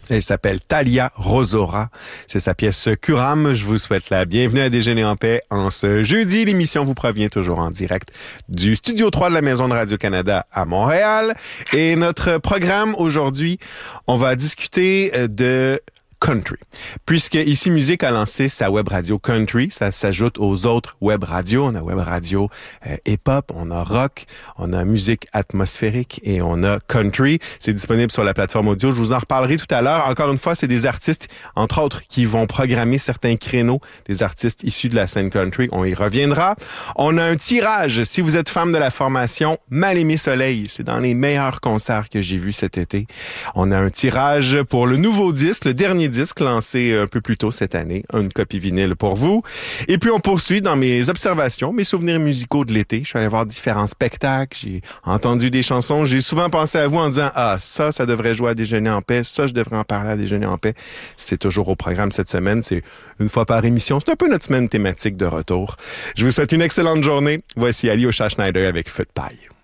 Elle s'appelle Thalia Rosora. C'est sa pièce Curam. Je vous souhaite la bienvenue à Déjeuner en paix en ce jeudi. L'émission vous provient toujours en direct du Studio 3 de la Maison de Radio-Canada à Montréal. Et notre programme aujourd'hui, on va discuter de country. Puisque Ici Musique a lancé sa web radio country, ça s'ajoute aux autres web radios. On a web radio hip-hop, on a rock, on a musique atmosphérique et on a country. C'est disponible sur la plateforme audio. Je vous en reparlerai tout à l'heure. Encore une fois, c'est des artistes, entre autres, qui vont programmer certains créneaux, des artistes issus de la scène country. On y reviendra. On a un tirage. Si vous êtes fan de la formation Mal-Aimé Soleil, c'est dans les meilleurs concerts que j'ai vus cet été. On a un tirage pour le nouveau disque, le dernier disque lancé un peu plus tôt cette année, une copie vinyle pour vous. Et puis on poursuit dans mes observations, mes souvenirs musicaux de l'été. Je suis allé voir différents spectacles, j'ai entendu des chansons, j'ai souvent pensé à vous en disant « Ah, ça devrait jouer à Déjeuner en paix, ça je devrais en parler à Déjeuner en paix ». C'est toujours au programme cette semaine, c'est une fois par émission. C'est un peu notre semaine thématique de retour. Je vous souhaite une excellente journée. Voici Ali Ocha Schneider avec Feu de paille.